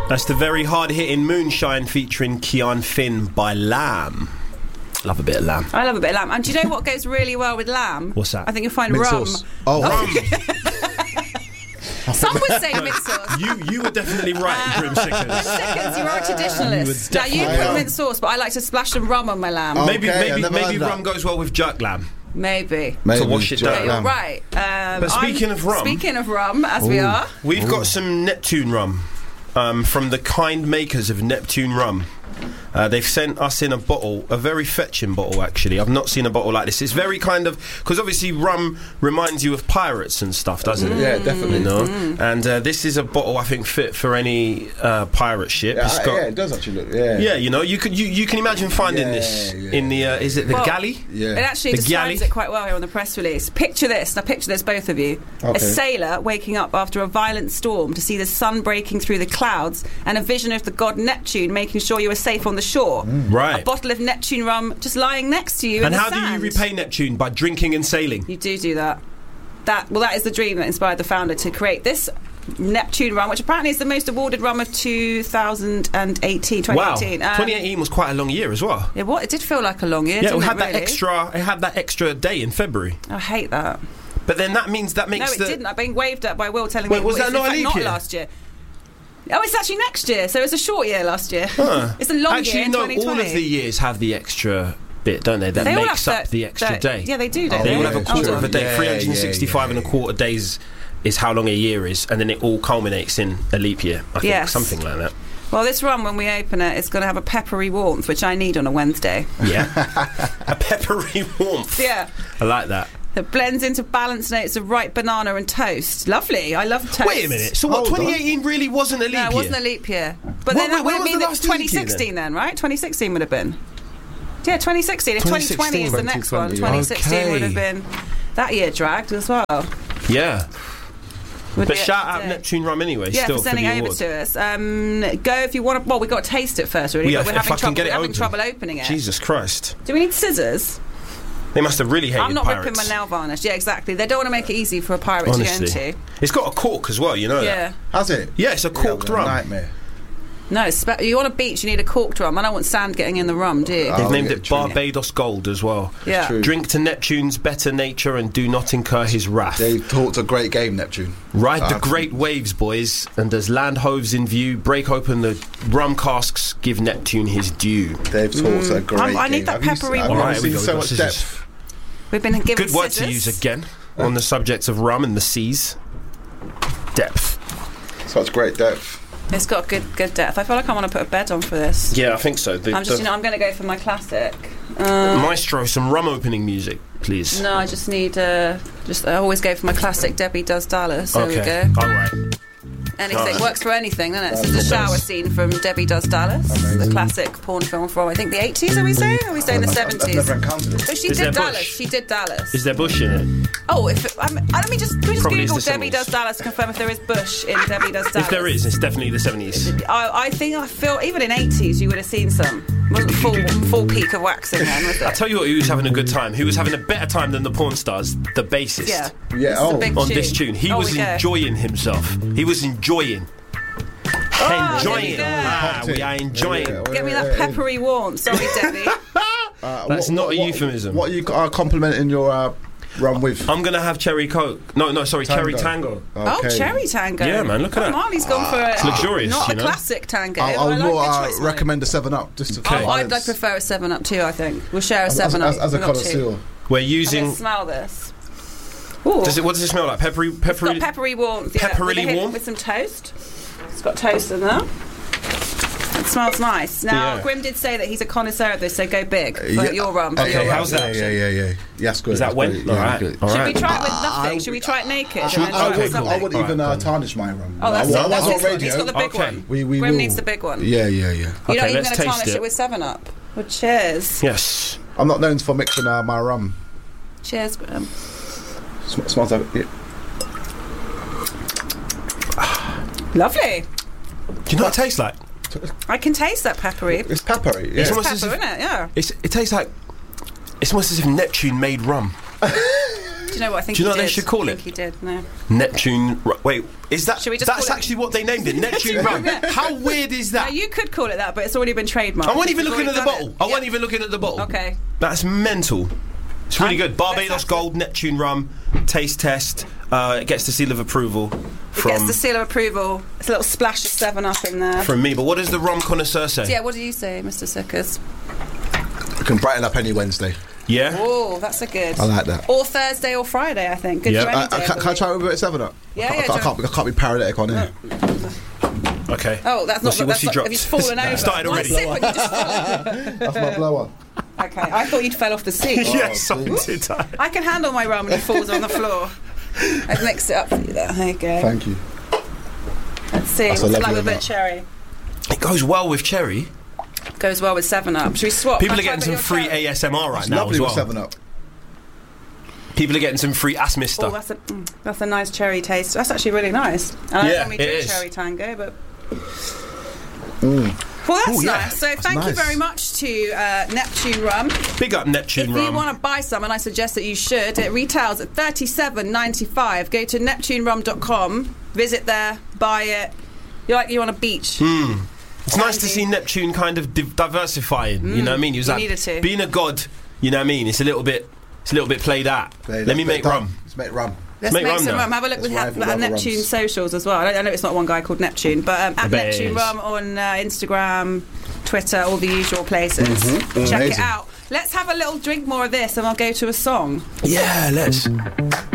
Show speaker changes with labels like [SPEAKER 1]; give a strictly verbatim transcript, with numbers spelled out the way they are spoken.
[SPEAKER 1] That's the very hard-hitting Moonshine featuring Kian Finn by Lamb. Love a bit of lamb.
[SPEAKER 2] I love a bit of lamb. And do you know what goes really well with lamb?
[SPEAKER 1] What's that?
[SPEAKER 2] I think you'll find
[SPEAKER 3] Mint
[SPEAKER 2] rum.
[SPEAKER 3] sauce. Oh, rum.
[SPEAKER 2] Some would say mint sauce.
[SPEAKER 1] You you were definitely right, Grim Sickers.
[SPEAKER 2] Sickers, you are a traditionalist. Now you put mint sauce, but I like to splash some rum on my lamb.
[SPEAKER 3] Oh.
[SPEAKER 1] Maybe
[SPEAKER 3] Okay, I
[SPEAKER 1] maybe
[SPEAKER 3] never
[SPEAKER 1] maybe
[SPEAKER 3] heard that.
[SPEAKER 1] rum goes well with jerk lamb.
[SPEAKER 2] Maybe.
[SPEAKER 3] Maybe
[SPEAKER 1] To wash it
[SPEAKER 3] jerk
[SPEAKER 1] down.
[SPEAKER 2] You're
[SPEAKER 3] lamb.
[SPEAKER 2] right. Um,
[SPEAKER 1] But speaking
[SPEAKER 2] I'm-
[SPEAKER 1] of rum-
[SPEAKER 2] Speaking of rum, as we are.
[SPEAKER 1] We've got some Neptune rum um, from the kind makers of Neptune rum. Uh, they've sent us in a bottle, a very fetching bottle actually. I've not seen a bottle like this. It's very kind of, because obviously rum reminds you of pirates and stuff, doesn't it?
[SPEAKER 3] Yeah, definitely.
[SPEAKER 1] You know? And uh, this is a bottle I think fit for any uh, pirate ship.
[SPEAKER 3] Yeah,
[SPEAKER 1] It's
[SPEAKER 3] I-
[SPEAKER 1] got-
[SPEAKER 3] yeah, it does actually look. Yeah.
[SPEAKER 1] yeah, you know, you could you, you can imagine finding
[SPEAKER 3] Yeah,
[SPEAKER 1] this
[SPEAKER 3] yeah.
[SPEAKER 1] in the uh, is it the
[SPEAKER 2] Well,
[SPEAKER 1] galley?
[SPEAKER 3] Yeah.
[SPEAKER 2] It actually
[SPEAKER 1] The
[SPEAKER 2] describes
[SPEAKER 1] galley?
[SPEAKER 2] it quite well here on the press release. Picture this. Now picture this, both of you.
[SPEAKER 3] Okay.
[SPEAKER 2] A sailor waking up after a violent storm to see the sun breaking through the clouds and a vision of the god Neptune making sure you are safe on the shore.
[SPEAKER 1] Right.
[SPEAKER 2] A bottle of Neptune rum just lying next to you in
[SPEAKER 1] And
[SPEAKER 2] the
[SPEAKER 1] how do you
[SPEAKER 2] sand.
[SPEAKER 1] repay Neptune? By drinking and sailing.
[SPEAKER 2] You do do that. That well, that is the dream that inspired the founder to create this Neptune rum, which apparently is the most awarded rum of two thousand eighteen,
[SPEAKER 1] Wow,
[SPEAKER 2] twenty eighteen. Um,
[SPEAKER 1] twenty eighteen was quite a long year as well.
[SPEAKER 2] Yeah, what? It did feel like a long year.
[SPEAKER 1] Yeah,
[SPEAKER 2] didn't
[SPEAKER 1] it had that
[SPEAKER 2] really?
[SPEAKER 1] extra. It had that extra day in February.
[SPEAKER 2] I hate that.
[SPEAKER 1] But then that means that makes
[SPEAKER 2] No, it
[SPEAKER 1] the
[SPEAKER 2] didn't. I've been waved at by Will telling
[SPEAKER 1] Wait,
[SPEAKER 2] me
[SPEAKER 1] was
[SPEAKER 2] well,
[SPEAKER 1] that
[SPEAKER 2] it's
[SPEAKER 1] not
[SPEAKER 2] in
[SPEAKER 1] a
[SPEAKER 2] fact
[SPEAKER 1] leap
[SPEAKER 2] not
[SPEAKER 1] year?
[SPEAKER 2] last year. Oh, it's actually next year, so it's a short year last year.
[SPEAKER 1] Huh.
[SPEAKER 2] It's a long
[SPEAKER 1] Actually,
[SPEAKER 2] year in
[SPEAKER 1] no.
[SPEAKER 2] twenty twenty.
[SPEAKER 1] All of the years have the extra bit, don't they? That
[SPEAKER 2] They all
[SPEAKER 1] makes
[SPEAKER 2] have
[SPEAKER 1] up
[SPEAKER 2] that-
[SPEAKER 1] the extra
[SPEAKER 2] that-
[SPEAKER 1] day.
[SPEAKER 2] Yeah, they do, don't
[SPEAKER 3] Oh,
[SPEAKER 2] they?
[SPEAKER 1] They all
[SPEAKER 3] yeah,
[SPEAKER 1] have a
[SPEAKER 3] it's
[SPEAKER 1] quarter
[SPEAKER 3] true.
[SPEAKER 1] of a day.
[SPEAKER 3] Yeah,
[SPEAKER 1] three hundred sixty-five
[SPEAKER 3] yeah,
[SPEAKER 1] and a
[SPEAKER 3] yeah.
[SPEAKER 1] quarter days is how long a year is, and then it all culminates in a leap year. I think
[SPEAKER 2] Yes.
[SPEAKER 1] something like that.
[SPEAKER 2] Well, this rum, when we open it, it's going to have a peppery warmth, which I need on a Wednesday.
[SPEAKER 1] Yeah, a peppery warmth.
[SPEAKER 2] Yeah.
[SPEAKER 1] I like that.
[SPEAKER 2] It blends into balanced notes of ripe banana and toast. Lovely. I love toast.
[SPEAKER 1] Wait a minute. So what?
[SPEAKER 3] Hold on.
[SPEAKER 1] twenty eighteen really wasn't a leap
[SPEAKER 2] No, it
[SPEAKER 1] year.
[SPEAKER 2] wasn't a leap year. But
[SPEAKER 1] What-
[SPEAKER 2] then that
[SPEAKER 1] when
[SPEAKER 2] would
[SPEAKER 1] was
[SPEAKER 2] mean
[SPEAKER 1] the
[SPEAKER 2] that
[SPEAKER 1] last leap year
[SPEAKER 2] twenty sixteen then, right? twenty sixteen would have been. Yeah, twenty sixteen. If twenty twenty is the next one,
[SPEAKER 3] twenty
[SPEAKER 2] twenty sixteen would have
[SPEAKER 1] Okay.
[SPEAKER 2] been that year dragged as well.
[SPEAKER 1] Yeah.
[SPEAKER 2] Would
[SPEAKER 1] But
[SPEAKER 2] be
[SPEAKER 1] shout
[SPEAKER 2] up
[SPEAKER 1] out
[SPEAKER 2] to date.
[SPEAKER 1] Neptune Rum anyway.
[SPEAKER 2] Yeah,
[SPEAKER 1] still
[SPEAKER 2] for sending
[SPEAKER 1] the
[SPEAKER 2] it over
[SPEAKER 1] award.
[SPEAKER 2] to us. Um, go if you want to. Well, we've got to taste it first, really.
[SPEAKER 1] Well,
[SPEAKER 2] but
[SPEAKER 1] yeah,
[SPEAKER 2] we're
[SPEAKER 1] if
[SPEAKER 2] having
[SPEAKER 1] I can
[SPEAKER 2] trouble.
[SPEAKER 1] get it
[SPEAKER 2] We're having
[SPEAKER 1] open.
[SPEAKER 2] trouble opening it.
[SPEAKER 1] Jesus Christ.
[SPEAKER 2] Do we need scissors?
[SPEAKER 1] They must have really hated
[SPEAKER 2] I'm not
[SPEAKER 1] pirates.
[SPEAKER 2] ripping my nail varnish. Yeah, exactly. They don't want to make it easy for a pirate
[SPEAKER 1] Honestly.
[SPEAKER 2] to get into.
[SPEAKER 1] It's got a cork as well, you know
[SPEAKER 2] Yeah.
[SPEAKER 1] that?
[SPEAKER 3] Has it?
[SPEAKER 1] Yeah, it's a corked
[SPEAKER 3] Yeah,
[SPEAKER 1] rum.
[SPEAKER 3] Nightmare.
[SPEAKER 2] No, it's spe- you want a beach, you need a corked rum. I don't want sand getting in the rum, do you?
[SPEAKER 3] Oh,
[SPEAKER 1] They've named
[SPEAKER 3] yeah,
[SPEAKER 1] it
[SPEAKER 3] true.
[SPEAKER 1] Barbados Gold as well.
[SPEAKER 2] yeah.
[SPEAKER 3] true.
[SPEAKER 1] Drink to Neptune's better nature and do not incur his wrath.
[SPEAKER 3] They've talked a great game, Neptune.
[SPEAKER 1] Ride the
[SPEAKER 3] Uh,
[SPEAKER 1] great waves, boys, and as land hoves in view, break open the rum casks, give Neptune his due.
[SPEAKER 3] They've talked a great
[SPEAKER 2] I'm- I need
[SPEAKER 3] game.
[SPEAKER 2] that
[SPEAKER 3] Have you
[SPEAKER 2] peppery
[SPEAKER 3] se- I've
[SPEAKER 2] one.
[SPEAKER 3] never
[SPEAKER 1] Alright, here we
[SPEAKER 3] seen
[SPEAKER 1] go,
[SPEAKER 3] so
[SPEAKER 1] we've
[SPEAKER 3] much
[SPEAKER 1] got
[SPEAKER 3] depth.
[SPEAKER 1] scissors.
[SPEAKER 2] We've been given
[SPEAKER 1] Good word to
[SPEAKER 2] scissors.
[SPEAKER 1] use again on the subject of rum and the seas. Depth.
[SPEAKER 3] Such great depth.
[SPEAKER 2] It's got good good depth. I feel like I want to put a bed on for this.
[SPEAKER 1] Yeah, I think so. The,
[SPEAKER 2] I'm just,
[SPEAKER 1] the-
[SPEAKER 2] you know, I'm going to go for my classic. Um,
[SPEAKER 1] Maestro, some rum opening music, please.
[SPEAKER 2] no, I just need. Uh, just I always go for my classic. Debbie Does Dallas. There
[SPEAKER 1] okay.
[SPEAKER 2] we go.
[SPEAKER 1] All right.
[SPEAKER 2] Anything
[SPEAKER 1] Alright.
[SPEAKER 2] works for anything, doesn't it? This
[SPEAKER 3] Of
[SPEAKER 2] is the shower
[SPEAKER 3] course.
[SPEAKER 2] scene from Debbie Does Dallas, the
[SPEAKER 3] Amazing.
[SPEAKER 2] classic porn film from I think the eighties. Are we saying? Are we saying the
[SPEAKER 3] I've- I've
[SPEAKER 2] seventies?
[SPEAKER 3] never encountered it.
[SPEAKER 2] Oh, she
[SPEAKER 1] Is
[SPEAKER 2] did
[SPEAKER 1] there
[SPEAKER 2] Dallas.
[SPEAKER 1] bush?
[SPEAKER 2] She did Dallas.
[SPEAKER 1] Is there bush in it?
[SPEAKER 2] Oh, if it, um, uh, let me just, can we just
[SPEAKER 1] Probably
[SPEAKER 2] Google
[SPEAKER 1] is the
[SPEAKER 2] Debbie
[SPEAKER 1] seventies.
[SPEAKER 2] Does Dallas to confirm if there is bush in Debbie Does Dallas.
[SPEAKER 1] If there is, it's definitely the seventies.
[SPEAKER 2] I, I think I feel even in eighties you would have seen some. Wasn't full full peak of waxing then, was
[SPEAKER 1] I
[SPEAKER 2] it?
[SPEAKER 1] tell you what, he was having a good time. He was having a better time than the porn stars, the bassist.
[SPEAKER 2] Yeah.
[SPEAKER 3] Yeah,
[SPEAKER 2] This is a
[SPEAKER 3] oh.
[SPEAKER 2] big
[SPEAKER 1] On this tune, he
[SPEAKER 2] Oh,
[SPEAKER 1] was
[SPEAKER 2] we go.
[SPEAKER 1] enjoying himself. He was enjoying.
[SPEAKER 2] Oh,
[SPEAKER 1] enjoying.
[SPEAKER 2] there we go.
[SPEAKER 1] Ah, we are enjoying.
[SPEAKER 3] Yeah, yeah.
[SPEAKER 2] Get me that peppery warmth. Sorry, Debbie.
[SPEAKER 3] Uh,
[SPEAKER 1] That's
[SPEAKER 3] what-
[SPEAKER 1] not
[SPEAKER 3] what-
[SPEAKER 1] a
[SPEAKER 3] what-
[SPEAKER 1] euphemism.
[SPEAKER 3] What are you uh, complimenting your uh, rum with?
[SPEAKER 1] I'm gonna have cherry coke. No, no, sorry,
[SPEAKER 3] Tango.
[SPEAKER 1] cherry tango.
[SPEAKER 2] Oh,
[SPEAKER 3] Okay.
[SPEAKER 2] cherry tango.
[SPEAKER 1] Yeah, man, look at that.
[SPEAKER 2] Marley's gone for a,
[SPEAKER 1] It's luxurious,
[SPEAKER 2] not
[SPEAKER 1] you
[SPEAKER 2] a
[SPEAKER 1] know.
[SPEAKER 2] classic tango.
[SPEAKER 3] I'll,
[SPEAKER 2] but
[SPEAKER 3] I'll
[SPEAKER 2] I like
[SPEAKER 3] more
[SPEAKER 2] your
[SPEAKER 3] uh,
[SPEAKER 2] choice, Marley.
[SPEAKER 3] recommend a seven up just to
[SPEAKER 2] Oh, I'd,
[SPEAKER 3] balance.
[SPEAKER 2] I'd prefer a seven up too. I think we'll share a
[SPEAKER 3] as,
[SPEAKER 2] seven
[SPEAKER 3] as,
[SPEAKER 2] up.
[SPEAKER 3] as a
[SPEAKER 2] We've got two.
[SPEAKER 3] connoisseur.
[SPEAKER 1] We're
[SPEAKER 2] I'm
[SPEAKER 1] using.
[SPEAKER 2] gonna smell this. Ooh.
[SPEAKER 1] Does it? What does it smell like? Peppery,
[SPEAKER 2] It's
[SPEAKER 1] peppery.
[SPEAKER 2] got peppery warmth. Yeah,
[SPEAKER 1] Pepperily
[SPEAKER 2] with a hint-
[SPEAKER 1] warm?
[SPEAKER 2] with some toast. It's got toast in there. It smells nice. Now,
[SPEAKER 1] Yeah.
[SPEAKER 2] Grim did say that he's a connoisseur of this, so go big for
[SPEAKER 3] Yeah.
[SPEAKER 2] your rum. for
[SPEAKER 3] Okay,
[SPEAKER 2] your rum
[SPEAKER 1] how's that?
[SPEAKER 3] Yeah, yeah, yeah, yeah. Yes, good.
[SPEAKER 1] Is that
[SPEAKER 3] that's
[SPEAKER 1] when?
[SPEAKER 3] great.
[SPEAKER 1] All
[SPEAKER 3] Yeah,
[SPEAKER 1] right.
[SPEAKER 3] good.
[SPEAKER 1] All
[SPEAKER 2] Should
[SPEAKER 1] right.
[SPEAKER 2] we try it with nothing? Should we try it naked?
[SPEAKER 1] Should
[SPEAKER 2] and
[SPEAKER 1] we-
[SPEAKER 2] then
[SPEAKER 3] I
[SPEAKER 2] try it
[SPEAKER 3] would,
[SPEAKER 2] with
[SPEAKER 3] I
[SPEAKER 2] something?
[SPEAKER 3] wouldn't
[SPEAKER 1] All right,
[SPEAKER 3] even uh,
[SPEAKER 1] go on.
[SPEAKER 3] tarnish my rum.
[SPEAKER 2] Oh, that's
[SPEAKER 3] I,
[SPEAKER 2] it.
[SPEAKER 3] I
[SPEAKER 2] That's
[SPEAKER 3] was
[SPEAKER 2] his one.
[SPEAKER 3] already.
[SPEAKER 2] He's got the big
[SPEAKER 1] Okay.
[SPEAKER 2] one.
[SPEAKER 3] We, we
[SPEAKER 2] Grim
[SPEAKER 3] will.
[SPEAKER 2] needs the big one.
[SPEAKER 3] Yeah, yeah, yeah.
[SPEAKER 2] You're
[SPEAKER 1] Okay,
[SPEAKER 2] not even
[SPEAKER 1] let's
[SPEAKER 2] going to
[SPEAKER 1] taste
[SPEAKER 2] tarnish it.
[SPEAKER 1] it.
[SPEAKER 2] with seven up. Well, cheers.
[SPEAKER 1] Yes.
[SPEAKER 3] I'm not known for mixing uh, my rum.
[SPEAKER 2] Cheers, Grim.
[SPEAKER 3] Sm- smells like it.
[SPEAKER 2] Lovely.
[SPEAKER 1] Do you know what it tastes like?
[SPEAKER 2] I can taste that peppery. It's
[SPEAKER 3] It's peppery. Yeah.
[SPEAKER 1] It's almost
[SPEAKER 2] pepper,
[SPEAKER 1] as if-
[SPEAKER 2] isn't it? Yeah.
[SPEAKER 1] It's, it tastes like. It's almost as if Neptune made rum.
[SPEAKER 2] Do you know what I think?
[SPEAKER 1] Do you know
[SPEAKER 2] he
[SPEAKER 1] what they
[SPEAKER 2] did.
[SPEAKER 1] should call
[SPEAKER 2] I
[SPEAKER 1] it?
[SPEAKER 2] think he did. No.
[SPEAKER 1] Neptune. Ru- Wait, is that?
[SPEAKER 2] Should we just
[SPEAKER 1] that's
[SPEAKER 2] call it-
[SPEAKER 1] actually what they named it. Neptune rum. How weird is
[SPEAKER 2] Now
[SPEAKER 1] that?
[SPEAKER 2] you could call it that, but it's already been trademarked.
[SPEAKER 1] I wasn't even
[SPEAKER 2] You've
[SPEAKER 1] looking at the
[SPEAKER 2] already
[SPEAKER 1] bottle.
[SPEAKER 2] done
[SPEAKER 1] I
[SPEAKER 2] it.
[SPEAKER 1] wasn't
[SPEAKER 2] Yeah.
[SPEAKER 1] even looking at the bottle.
[SPEAKER 2] Okay.
[SPEAKER 1] That's mental. It's really
[SPEAKER 2] Um,
[SPEAKER 1] good. Barbados
[SPEAKER 2] let's have
[SPEAKER 1] Gold Neptune rum taste test. Uh, it gets the seal of approval
[SPEAKER 2] It
[SPEAKER 1] from
[SPEAKER 2] gets the seal of approval. It's a little splash of Seven Up in there.
[SPEAKER 1] from me. But what does the rum connoisseur say?
[SPEAKER 2] So yeah, what do you say, Mister Sickers?
[SPEAKER 3] I can brighten up any Wednesday.
[SPEAKER 1] Yeah?
[SPEAKER 2] Oh, that's a good.
[SPEAKER 3] I like that.
[SPEAKER 2] Or Thursday or Friday, I think. Good
[SPEAKER 1] Yeah.
[SPEAKER 2] for any
[SPEAKER 3] I,
[SPEAKER 2] day
[SPEAKER 3] I,
[SPEAKER 2] of
[SPEAKER 3] can,
[SPEAKER 2] the
[SPEAKER 3] can I
[SPEAKER 2] week.
[SPEAKER 3] try with a bit of seven up?
[SPEAKER 2] Yeah,
[SPEAKER 3] I, can't-
[SPEAKER 2] yeah,
[SPEAKER 3] I,
[SPEAKER 2] try-
[SPEAKER 3] can't, be- I can't be paralytic on here.
[SPEAKER 2] Oh, that's
[SPEAKER 1] Okay.
[SPEAKER 2] not.
[SPEAKER 1] What's he-
[SPEAKER 2] that's
[SPEAKER 1] what's
[SPEAKER 2] not
[SPEAKER 1] he
[SPEAKER 2] have
[SPEAKER 1] dropped?
[SPEAKER 2] you fallen over?
[SPEAKER 1] Started
[SPEAKER 2] One
[SPEAKER 1] already.
[SPEAKER 2] sip and you just fall.
[SPEAKER 3] That's my blower.
[SPEAKER 2] Okay, I thought you'd fell off the seat.
[SPEAKER 1] yes, I
[SPEAKER 3] please.
[SPEAKER 1] did. I-
[SPEAKER 2] I can handle my rum when it falls on the floor. I've mixed it up for you there. There you go.
[SPEAKER 3] Thank you.
[SPEAKER 2] Let's see.
[SPEAKER 3] That's a
[SPEAKER 2] What's it like
[SPEAKER 3] lovely
[SPEAKER 2] with a bit of
[SPEAKER 3] amount.
[SPEAKER 2] cherry?
[SPEAKER 1] It goes well with cherry.
[SPEAKER 2] Goes well with Seven Up. Should we swap?
[SPEAKER 1] People
[SPEAKER 2] Can
[SPEAKER 1] are
[SPEAKER 2] I try
[SPEAKER 3] Oh,
[SPEAKER 1] getting
[SPEAKER 2] a
[SPEAKER 1] some
[SPEAKER 2] bit of
[SPEAKER 1] free
[SPEAKER 2] your cherry?
[SPEAKER 1] A S M R right
[SPEAKER 3] It's
[SPEAKER 1] now
[SPEAKER 3] lovely
[SPEAKER 1] as
[SPEAKER 3] with
[SPEAKER 1] well.
[SPEAKER 3] seven up.
[SPEAKER 1] People are getting some free
[SPEAKER 2] Oh,
[SPEAKER 1] Asmister.
[SPEAKER 2] that's a mm, that's a nice cherry taste. That's actually really nice. And I
[SPEAKER 1] Yeah,
[SPEAKER 2] don't normally
[SPEAKER 1] it
[SPEAKER 2] drink
[SPEAKER 1] is.
[SPEAKER 2] cherry tango, but
[SPEAKER 3] Mm.
[SPEAKER 2] well, that's
[SPEAKER 1] Ooh, yeah.
[SPEAKER 2] nice. So thank you
[SPEAKER 3] nice.
[SPEAKER 2] very much to uh, Neptune Rum.
[SPEAKER 1] Big up Neptune
[SPEAKER 2] If
[SPEAKER 1] rum.
[SPEAKER 2] you want to buy some, and I suggest that you should, it retails at thirty-seven ninety-five. Go to neptune rum dot com, visit there, buy it. You're like you're on a beach.
[SPEAKER 1] Hmm. It's nice to
[SPEAKER 2] Andy.
[SPEAKER 1] see Neptune kind of div- diversifying. You know what I mean? He was
[SPEAKER 2] you
[SPEAKER 1] like
[SPEAKER 2] needed to.
[SPEAKER 1] being a god. You know what I mean? It's a little bit. It's a little bit played out.
[SPEAKER 3] Play
[SPEAKER 1] Let
[SPEAKER 3] that
[SPEAKER 1] me
[SPEAKER 3] bit
[SPEAKER 1] make
[SPEAKER 3] done.
[SPEAKER 1] rum.
[SPEAKER 3] Let's make rum.
[SPEAKER 2] Let's
[SPEAKER 1] make
[SPEAKER 2] make,
[SPEAKER 1] rum
[SPEAKER 2] some
[SPEAKER 1] now.
[SPEAKER 2] rum. Have a look
[SPEAKER 3] Let's
[SPEAKER 2] with ha-
[SPEAKER 3] rival
[SPEAKER 2] at
[SPEAKER 3] other
[SPEAKER 2] Neptune
[SPEAKER 3] rums.
[SPEAKER 2] socials as well. I, don't, I know it's not one guy called Neptune, but um,
[SPEAKER 1] I
[SPEAKER 2] at
[SPEAKER 1] bet it
[SPEAKER 2] Neptune
[SPEAKER 1] is.
[SPEAKER 2] Rum on uh, Instagram, Twitter, all the usual places. Check it
[SPEAKER 3] Amazing.
[SPEAKER 2] out. Let's have a little drink more of this, and I'll go to a song.
[SPEAKER 1] Yeah, let's.